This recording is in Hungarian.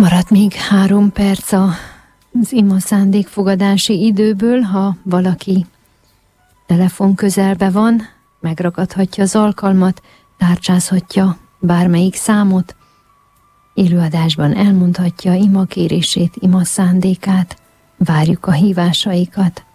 Maradt még 3 perc az ima szándékfogadási időből. Ha valaki telefon közelbe van, megragadhatja az alkalmat, tárcsázhatja bármelyik számot, élőadásban elmondhatja ima kérését, ima szándékát, várjuk a hívásaikat.